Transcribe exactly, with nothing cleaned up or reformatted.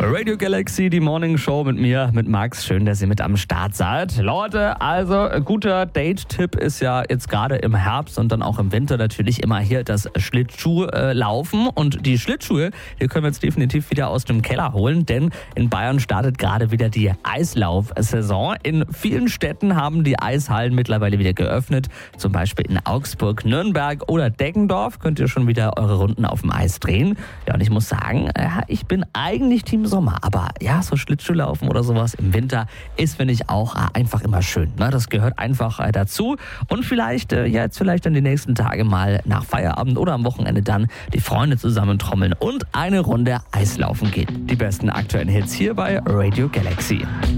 Radio Galaxy, die Morning Show mit mir, mit Max. Schön, dass ihr mit am Start seid. Leute, also guter Date-Tipp ist ja jetzt gerade im Herbst und dann auch im Winter natürlich immer hier das Schlittschuhlaufen. Und die Schlittschuhe, die können wir jetzt definitiv wieder aus dem Keller holen, denn in Bayern startet gerade wieder die Eislaufsaison. In vielen Städten haben die Eishallen mittlerweile wieder geöffnet. Zum Beispiel in Augsburg, Nürnberg oder Deggendorf könnt ihr schon wieder eure Runden auf dem Eis drehen. Ja, und ich muss sagen, ich bin eigentlich Team Sommer, aber ja, so Schlittschuhlaufen oder sowas im Winter ist, finde ich, auch einfach immer schön. Ne? Das gehört einfach dazu. Und vielleicht, ja, jetzt vielleicht dann die nächsten Tage mal nach Feierabend oder am Wochenende dann die Freunde zusammentrommeln und eine Runde Eislaufen gehen. Die besten aktuellen Hits hier bei Radio Galaxy.